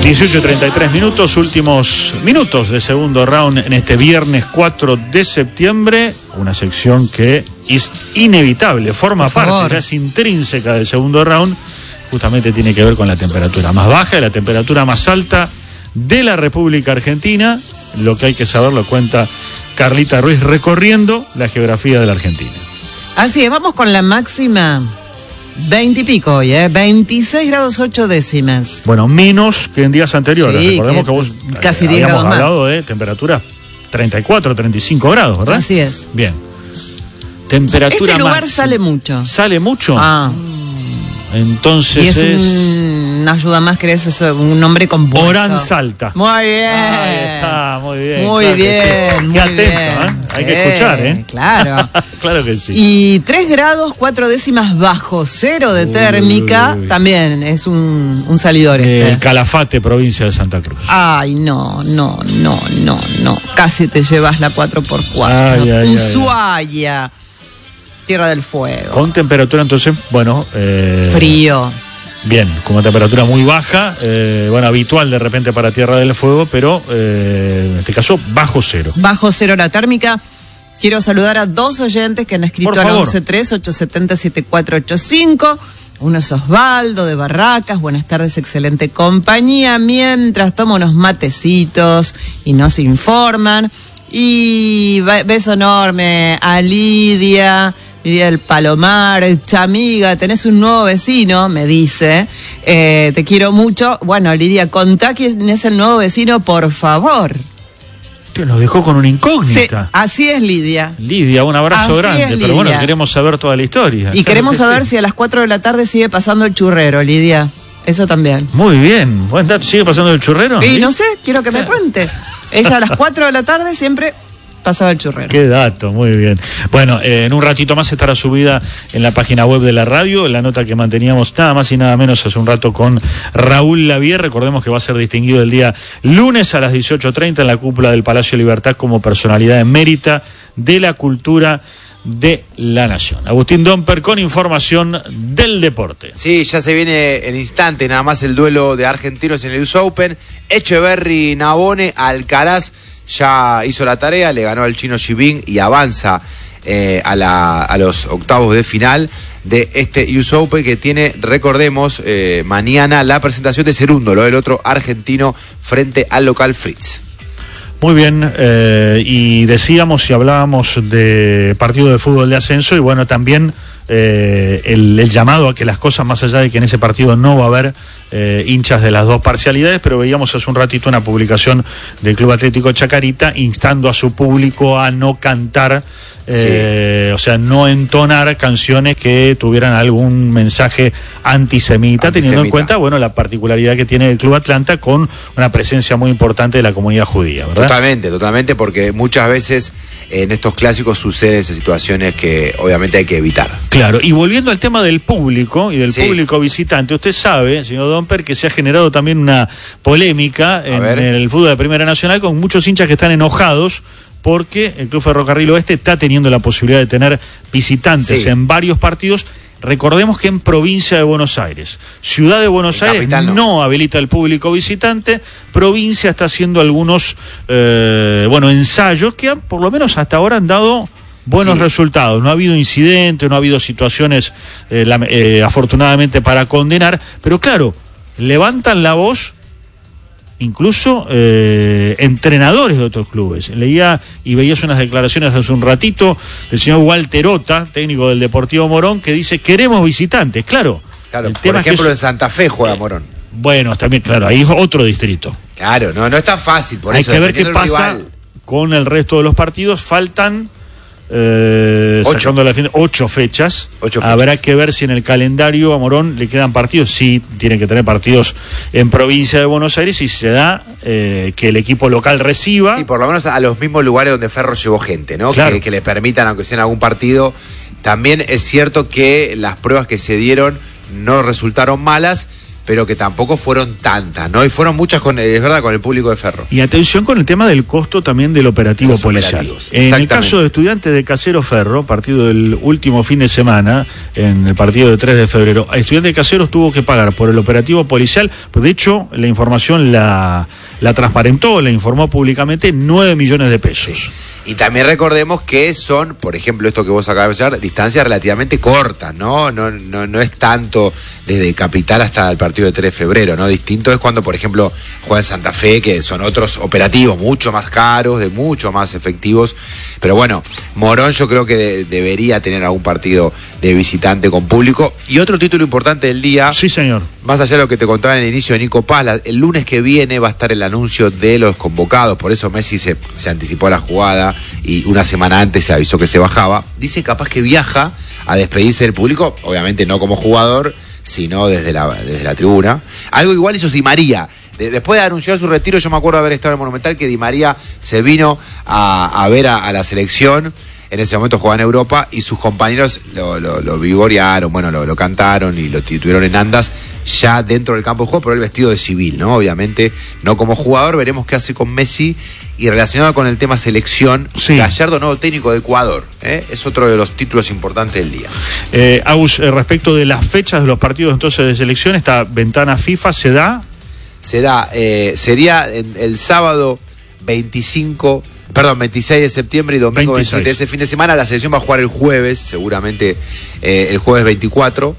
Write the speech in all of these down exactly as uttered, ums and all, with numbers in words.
dieciocho y treinta y tres minutos, últimos minutos de segundo round en este viernes cuatro de septiembre. Una sección que es inevitable, forma parte, ya es intrínseca del segundo round. Justamente tiene que ver con la temperatura más baja y la temperatura más alta de la República Argentina. Lo que hay que saber lo cuenta Carlita Ruiz recorriendo la geografía de la Argentina. Así es, vamos con la máxima. veinte y pico hoy, ¿eh? veintiséis grados ocho décimas. Bueno, menos que en días anteriores. Sí, recordemos que que vos casi eh, diez habíamos grados hablado más de temperatura treinta y cuatro, treinta y cinco grados, ¿verdad? Así es. Bien. Temperatura Este lugar máxima. sale mucho. ¿Sale mucho? Ah. Entonces y es, es... Un, una ayuda más que es eso, un nombre compuesto. Orán Salta. Muy bien. Ahí está, muy bien. Muy claro bien, sí. muy Qué atento, bien. ¿eh? Hay Sí, que escuchar, ¿eh? Claro. Claro que sí. Y tres grados, cuatro décimas bajo cero de térmica, Uy. También es un, un salidor este. El Calafate, provincia de Santa Cruz. Ay, no, no, no, no, no. Casi te llevas la cuatro por cuatro. Ay, ay, Ushuaia, Tierra del Fuego. Con temperatura, entonces, bueno... Eh... Frío. Bien, con una temperatura muy baja, eh, bueno, habitual de repente para Tierra del Fuego, pero eh, en este caso bajo cero. Bajo cero la térmica. Quiero saludar a dos oyentes que han escrito al once tres, ocho siete cero, siete cuatro ocho cinco. Uno es Osvaldo de Barracas. Buenas tardes, excelente compañía. Mientras tomo unos matecitos y nos informan. Y beso enorme a Lidia. Lidia del Palomar, Chamiga, tenés un nuevo vecino, me dice, eh, te quiero mucho. Bueno, Lidia, contá quién es el nuevo vecino, por favor. Te nos dejó con una incógnita. Sí, así es, Lidia. Lidia, un abrazo Así grande, es, pero bueno, Lidia. queremos saber toda la historia. Y Claro queremos que saber sí. si a las cuatro de la tarde sigue pasando el churrero, Lidia. Eso también. Muy bien, buen dato. ¿Sigue pasando el churrero? Y no sé, quiero que me cuente. Ella a las cuatro de la tarde siempre pasaba el churrero. Qué dato, muy bien. Bueno, eh, en un ratito más estará subida en la página web de la radio, la nota que manteníamos nada más y nada menos hace un rato con Raúl Lavie. Recordemos que va a ser distinguido el día lunes a las dieciocho treinta en la cúpula del Palacio Libertad como personalidad emérita de la cultura de la nación. Agustín Domper con información del deporte. Sí, ya se viene en instante nada más el duelo de argentinos en el U S Open. Echeverry, Navone, Alcaraz ya hizo la tarea, le ganó al chino Xibing y avanza eh, a, la, a los octavos de final de este U S Open que tiene, recordemos, eh, mañana la presentación de Cerúndolo, el otro argentino, frente al local Fritz. Muy bien, eh, y decíamos y hablábamos de partido de fútbol de ascenso y bueno, también eh, el, el llamado a que las cosas, más allá de que en ese partido no va a haber eh, hinchas de las dos parcialidades, pero veíamos hace un ratito una publicación del Club Atlético Chacarita instando a su público a no cantar, eh, sí. o sea, no entonar canciones que tuvieran algún mensaje antisemita, antisemita, teniendo en cuenta, bueno, la particularidad que tiene el Club Atlanta con una presencia muy importante de la comunidad judía, ¿verdad? Totalmente, totalmente, porque muchas veces en estos clásicos suceden esas situaciones que obviamente hay que evitar. Claro, y volviendo al tema del público y del sí. público visitante, usted sabe, señor Domper, que se ha generado también una polémica en, en el fútbol de Primera Nacional con muchos hinchas que están enojados porque el Club Ferrocarril Oeste está teniendo la posibilidad de tener visitantes sí. en varios partidos. Recordemos que en provincia de Buenos Aires, ciudad de Buenos el Aires no. no habilita el público visitante, provincia está haciendo algunos eh, bueno ensayos que han, por lo menos hasta ahora han dado buenos sí. resultados, no ha habido incidentes, no ha habido situaciones eh, la, eh, afortunadamente para condenar, pero claro, levantan la voz incluso eh, entrenadores de otros clubes. Leía y veías unas declaraciones hace un ratito del señor Walter Ota, técnico del Deportivo Morón, que dice, queremos visitantes, claro. Claro, el por tema ejemplo, es que en Santa Fe juega Morón. Bueno, también, claro, ahí es otro distrito. Claro, no, no es tan fácil, por Hay eso. Hay que ver qué pasa rival. Con el resto de los partidos, faltan... Eh, ocho. Sacando la fin, ocho fechas. ocho fechas. Habrá que ver si en el calendario a Morón le quedan partidos. Sí, tiene que tener partidos en provincia de Buenos Aires y se da eh, que el equipo local reciba. Y por lo menos a los mismos lugares donde Ferro llevó gente, ¿no? Claro. Que, que le permitan, aunque sea en algún partido. También es cierto que las pruebas que se dieron no resultaron malas pero que tampoco fueron tantas, ¿no? Y fueron muchas, con, es verdad, con el público de Ferro. Y atención con el tema del costo también del operativo Los policial. En el caso de Estudiantes de Casero Ferro, partido del último fin de semana, en el partido de tres de febrero, Estudiantes de Caseros tuvo que pagar por el operativo policial, pues de hecho la información la, la transparentó, la informó públicamente, nueve millones de pesos. Sí. Y también recordemos que son, por ejemplo, esto que vos acabas de mencionar, distancias relativamente cortas, ¿no? No, no, no es tanto desde Capital hasta el partido de tres de febrero, ¿no? Distinto es cuando, por ejemplo, juega en Santa Fe, que son otros operativos mucho más caros, de mucho más efectivos. Pero bueno, Morón yo creo que de, debería tener algún partido de visitante con público. Y otro título importante del día. Sí, señor. Más allá de lo que te contaba en el inicio de Nico Paz, la, el lunes que viene va a estar el anuncio de los convocados. Por eso Messi se, se anticipó a la jugada y una semana antes se avisó que se bajaba. Dice capaz que viaja a despedirse del público, obviamente no como jugador, sino desde la, desde la tribuna. Algo igual hizo Di María. De, después de anunciar su retiro, yo me acuerdo de haber estado en el Monumental, que Di María se vino a, a ver a, a la selección. En ese momento jugaba en Europa y sus compañeros lo, lo, lo vivorearon, bueno, lo, lo cantaron y lo titularon en andas ya dentro del campo de juego, pero el vestido de civil, ¿no? Obviamente, no como jugador. Veremos qué hace con Messi. Y relacionado con el tema selección, sí. Gallardo, nuevo técnico de Ecuador, ¿eh? Es otro de los títulos importantes del día. Eh, Agus, eh, respecto de las fechas de los partidos entonces de selección, esta ventana FIFA se da... Se da, eh, sería el, el sábado veinticinco... Perdón, veintiséis de septiembre y domingo veintiséis de ese fin de semana. La selección va a jugar el jueves, seguramente eh, el jueves veinticuatro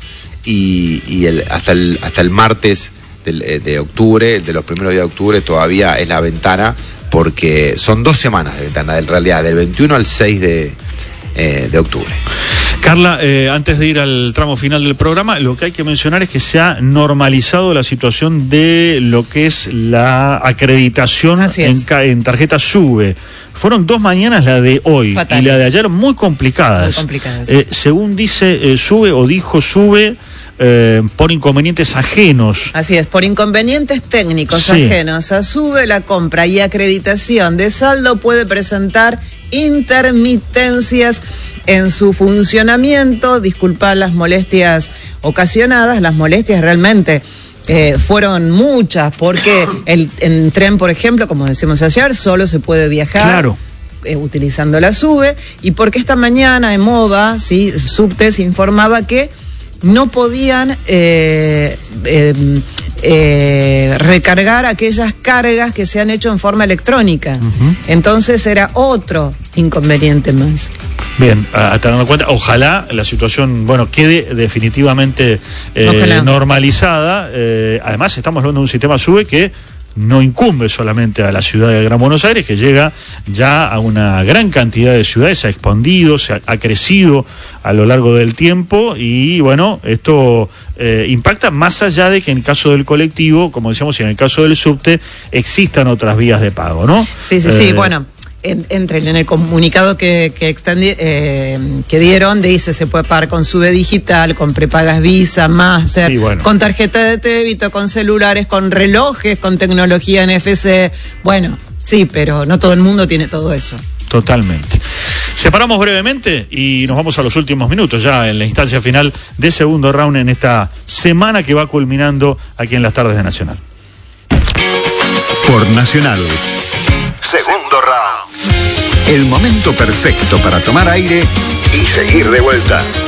y, y el, hasta, el, hasta el martes de, de octubre, de los primeros días de octubre, todavía es la ventana, porque son dos semanas de ventana, en realidad, del veintiuno al seis de, eh, de octubre. Carla, eh, antes de ir al tramo final del programa, lo que hay que mencionar es que se ha normalizado la situación de lo que es la acreditación en, en tarjeta SUBE. Fueron dos mañanas, la de hoy Fatales. Y la de ayer, muy complicadas. Muy complicadas. Eh, según dice eh, SUBE, o dijo SUBE, eh, por inconvenientes ajenos. Así es, por inconvenientes técnicos sí. ajenos a SUBE, la compra y acreditación de saldo puede presentar intermitencias en su funcionamiento. Disculpar las molestias ocasionadas, las molestias realmente eh, fueron muchas, porque el, en tren, por ejemplo, como decimos ayer, solo se puede viajar claro. eh, utilizando la SUBE, y porque esta mañana en MOVA, ¿sí? Subte se informaba que no podían eh, eh, eh, recargar aquellas cargas que se han hecho en forma electrónica. Uh-huh. Entonces era otro inconveniente más. Bien, a tener en cuenta, ojalá la situación, bueno, quede definitivamente eh, normalizada. Eh, además, estamos hablando de un sistema SUBE que no incumbe solamente a la ciudad de Gran Buenos Aires, que llega ya a una gran cantidad de ciudades, se ha expandido, se ha, ha crecido a lo largo del tiempo, y bueno, esto eh, impacta más allá de que en el caso del colectivo, como decíamos, y en el caso del subte, existan otras vías de pago, ¿no? Sí, sí, eh, sí, bueno. En, entre en el comunicado que que, extendi, eh, que dieron, dice se puede pagar con SUBE digital, con prepagas Visa, Master, sí, bueno. con tarjeta de débito, con celulares, con relojes, con tecnología N F C. Bueno, sí, pero no todo el mundo tiene todo eso. Totalmente. Separamos brevemente y nos vamos a los últimos minutos, ya en la instancia final de segundo round en esta semana que va culminando aquí en las tardes de Nacional. Por Nacional. Segundo round. El momento perfecto para tomar aire y seguir de vuelta.